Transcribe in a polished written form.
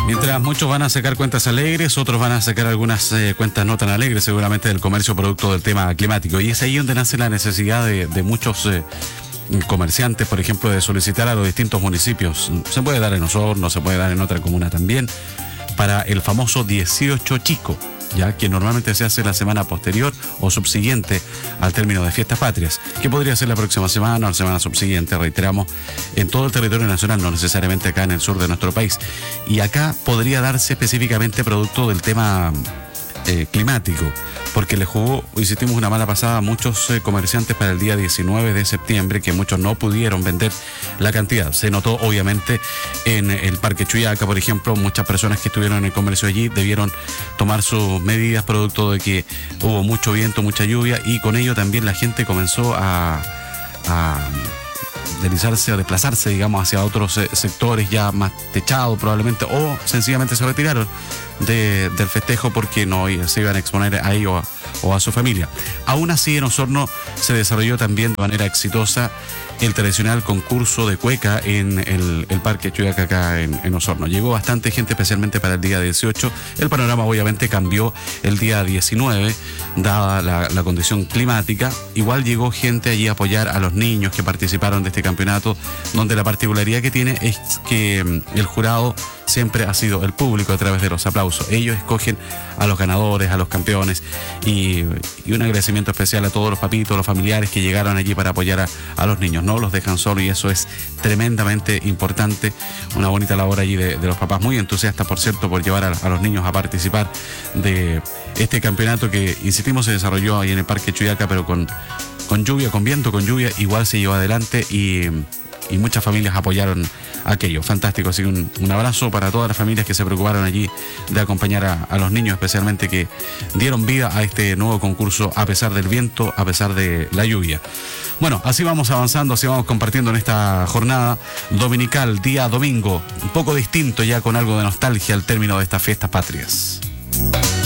Mientras muchos van a sacar cuentas alegres, otros van a sacar algunas cuentas no tan alegres, seguramente del comercio producto del tema climático. Y es ahí donde nace la necesidad de muchos comerciantes, por ejemplo, de solicitar a los distintos municipios. Se puede dar en Osorno, se puede dar en otra comuna también, para el famoso 18 Chico, ya que normalmente se hace la semana posterior o subsiguiente al término de Fiestas Patrias, que podría ser la próxima semana o la semana subsiguiente, reiteramos, en todo el territorio nacional, no necesariamente acá en el sur de nuestro país. Y acá podría darse específicamente producto del tema climático, porque le jugó, insistimos, una mala pasada a muchos comerciantes para el día 19 de septiembre, que muchos no pudieron vender la cantidad. Se notó obviamente en el Parque Chuyaca, por ejemplo, muchas personas que estuvieron en el comercio allí debieron tomar sus medidas producto de que hubo mucho viento, mucha lluvia, y con ello también la gente comenzó a deslizarse o desplazarse, digamos, hacia otros sectores ya más techados probablemente, o sencillamente se retiraron del festejo porque no se iban a exponer a ellos o a su familia. Aún así, en Osorno se desarrolló también de manera exitosa el tradicional concurso de cueca en el Parque Chuyaca acá en Osorno. Llegó bastante gente, especialmente para el día 18. El panorama obviamente cambió el día 19, dada la condición climática. Igual llegó gente allí a apoyar a los niños que participaron de este campeonato, donde la particularidad que tiene es que el jurado siempre ha sido el público a través de los aplausos. Ellos escogen a los ganadores, a los campeones, y un agradecimiento especial a todos los papitos, los familiares que llegaron allí para apoyar a los niños. No los dejan solos y eso es tremendamente importante. Una bonita labor allí de los papás, muy entusiastas, por cierto, por llevar a los niños a participar de este campeonato que, insistimos, se desarrolló ahí en el Parque Chuyaca, pero con lluvia, con viento, con lluvia, igual se llevó adelante y muchas familias apoyaron aquello. Fantástico, así que un abrazo para todas las familias que se preocuparon allí de acompañar a los niños, especialmente, que dieron vida a este nuevo concurso a pesar del viento, a pesar de la lluvia. Bueno, así vamos avanzando, así vamos compartiendo en esta jornada dominical, día domingo, un poco distinto ya, con algo de nostalgia al término de estas Fiestas Patrias.